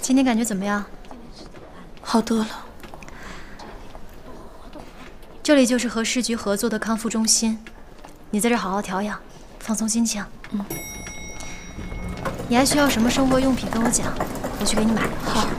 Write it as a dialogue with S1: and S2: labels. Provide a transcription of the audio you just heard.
S1: 今天感觉怎么样？
S2: 好多了。
S1: 这里就是和市局合作的康复中心，你在这好好调养，放松心情。你还需要什么生活用品跟我讲，我去给你买。
S2: 好。